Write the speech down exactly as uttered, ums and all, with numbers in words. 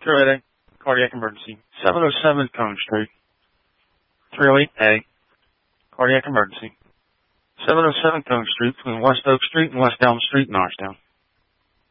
three oh eight A, cardiac emergency. seven oh seven Cone Street. three oh eight A, cardiac emergency. seven oh seven Cone Street between West Oak Street and West Elm Street in Norristown.